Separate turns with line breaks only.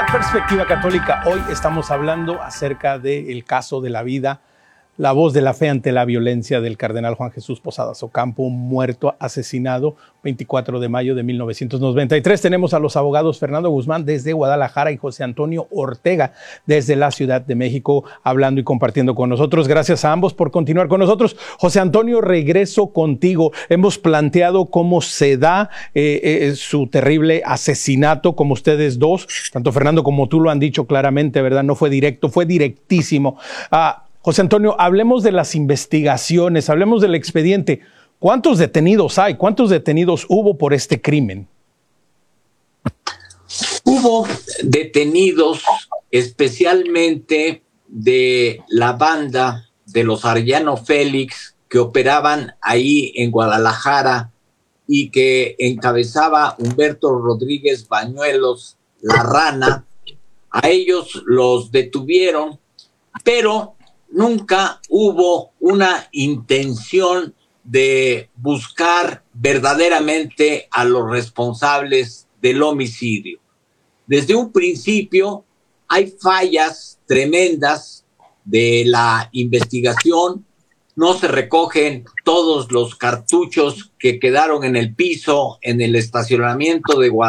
Perspectiva Católica. Hoy estamos hablando acerca del caso de la vida, la voz de la fe ante la violencia del cardenal Juan Jesús Posadas Ocampo, muerto, asesinado, 24 de mayo de 1993. Tenemos a los abogados Fernando Guzmán desde Guadalajara y José Antonio Ortega desde la Ciudad de México, hablando y compartiendo con nosotros. Gracias a ambos por continuar con nosotros. José Antonio, regreso contigo. Hemos planteado cómo se da su terrible asesinato, como ustedes dos, tanto Fernando como tú lo han dicho claramente, ¿verdad? No fue directo, fue directísimo. José Antonio, hablemos de las investigaciones, hablemos del expediente. ¿Cuántos detenidos hay? ¿Cuántos detenidos hubo por este crimen?
Hubo detenidos especialmente de la banda de los Arellano Félix que operaban ahí en Guadalajara y que encabezaba Humberto Rodríguez Bañuelos, La Rana. A ellos los detuvieron, pero nunca hubo una intención de buscar verdaderamente a los responsables del homicidio. Desde un principio hay fallas tremendas de la investigación. No se recogen todos los cartuchos que quedaron en el piso, en el estacionamiento de Guadalajara.